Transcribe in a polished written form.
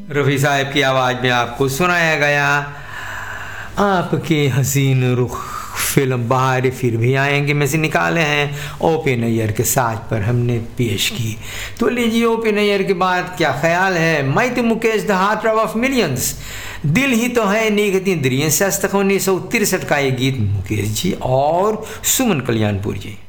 रफ़ी साहब की आवाज़ में आपको सुनाया गया आपके हसीन रुख फिल्म बहार फिर भी आएंगे में से निकाले हैं ओ.पी. नैयर के साथ पर हमने पेश की। तो लीजिए ओ.पी. नैयर के बाद क्या ख्याल है। मैं तो Mukesh the heart of millions, दिल ही तो है नीगती द्रियन 1963 का ये गीत मुकेश जी और सुमन कल्याणपुर जी।